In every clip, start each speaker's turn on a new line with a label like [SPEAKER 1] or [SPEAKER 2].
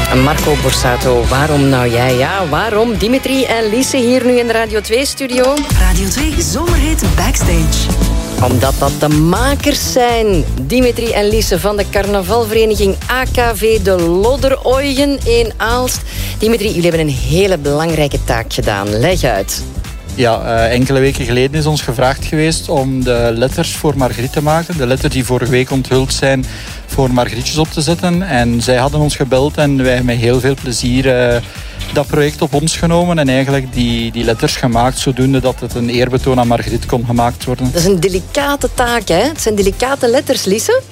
[SPEAKER 1] Marco Borsato, waarom nou jij? Ja, waarom? Dimitri en Lise hier nu in de Radio 2-studio.
[SPEAKER 2] Radio 2 Zomerhit Backstage.
[SPEAKER 1] Omdat dat de makers zijn. Dimitri en Lise van de carnavalvereniging AKV de Lodderoigen in Aalst. Dimitri, jullie hebben een hele belangrijke taak gedaan. Leg uit.
[SPEAKER 3] Ja, enkele weken geleden is ons gevraagd geweest om de letters voor Margriet te maken. De letters die vorige week onthuld zijn voor Margrietjes op te zetten. En zij hadden ons gebeld en wij hebben met heel veel plezier dat project op ons genomen. En eigenlijk die letters gemaakt, zodoende dat het een eerbetoon aan Margriet kon gemaakt worden.
[SPEAKER 1] Dat is een delicate taak, hè? Het zijn delicate letters, Lise.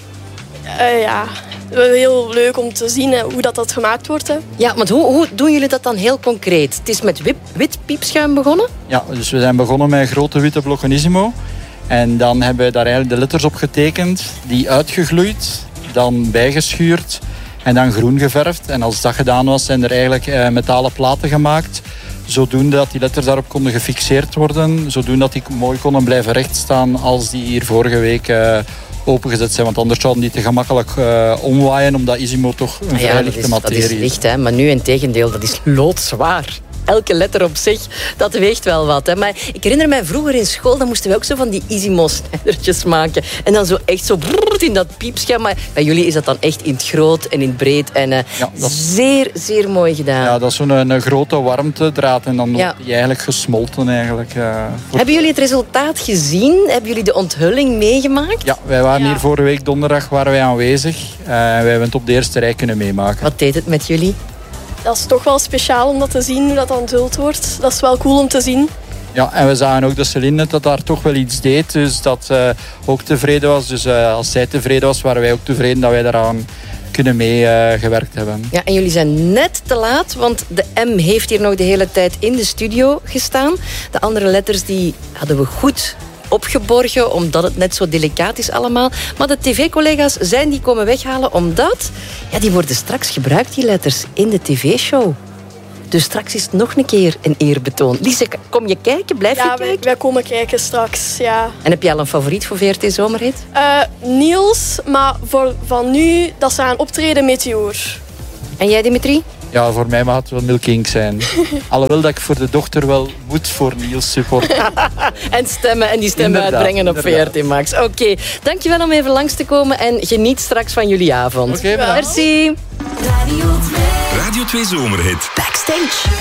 [SPEAKER 4] Ja, heel leuk om te zien hoe dat gemaakt wordt. Hè.
[SPEAKER 1] Ja, want hoe doen jullie dat dan heel concreet? Het is met wit piepschuim begonnen?
[SPEAKER 3] Ja, dus we zijn begonnen met grote witte Blockenissimo. En dan hebben we daar eigenlijk de letters op getekend, die uitgegloeid, dan bijgeschuurd en dan groen geverfd. En als dat gedaan was, zijn er eigenlijk metalen platen gemaakt, zodoende dat die letters daarop konden gefixeerd worden, zodoende dat die mooi konden blijven rechtstaan als die hier vorige week opengezet zijn. Want anders zouden die te gemakkelijk omwaaien, omdat Isimo toch een vrij lichte materie is.
[SPEAKER 1] Dat is licht, hè? Maar nu in tegendeel, dat is loodzwaar. Elke letter op zich, dat weegt wel wat. Hè? Maar ik herinner mij vroeger in school, dan moesten we ook zo van die Isimo-snijdertjes maken. En dan zo echt zo in dat piepschuim. Maar bij jullie is dat dan echt in het groot en in het breed. En zeer, zeer mooi gedaan.
[SPEAKER 3] Ja, dat is zo'n grote warmtedraad. En dan wordt die eigenlijk gesmolten. Eigenlijk,
[SPEAKER 1] Hebben jullie het resultaat gezien? Hebben jullie de onthulling meegemaakt?
[SPEAKER 3] Ja, wij waren hier vorige week donderdag waren wij aanwezig. Wij hebben het op de eerste rij kunnen meemaken.
[SPEAKER 1] Wat deed het met jullie?
[SPEAKER 4] Dat is toch wel speciaal om dat te zien, hoe dat onthuld wordt. Dat is wel cool om te zien.
[SPEAKER 3] Ja, en we zagen ook dat Celine dat daar toch wel iets deed. Dus dat ook tevreden was. Dus als zij tevreden was, waren wij ook tevreden dat wij daaraan kunnen meegewerkt hebben.
[SPEAKER 1] Ja, en jullie zijn net te laat, want de M heeft hier nog de hele tijd in de studio gestaan. De andere letters die hadden we goed opgeborgen, omdat het net zo delicaat is allemaal. Maar de tv-collega's zijn die komen weghalen, omdat die worden straks gebruikt, die letters, in de tv-show. Dus straks is het nog een keer een eerbetoon. Lise, kom je kijken? Blijf je kijken?
[SPEAKER 4] Wij komen kijken straks, ja.
[SPEAKER 1] En heb je al een favoriet voor VRT Zomerhit?
[SPEAKER 4] Niels, maar van nu, dat zou een optreden Meteor.
[SPEAKER 1] En jij, Dimitri?
[SPEAKER 3] Ja, voor mij mag het wel Milk Inc. zijn. Alhoewel dat ik voor de dochter wel moet voor Niels supporten.
[SPEAKER 1] En die stemmen uitbrengen op VRT Max. Oké, dankjewel om even langs te komen en geniet straks van jullie avond.
[SPEAKER 3] Oké,
[SPEAKER 1] merci.
[SPEAKER 5] Radio 2 Zomerhit.
[SPEAKER 2] Backstage.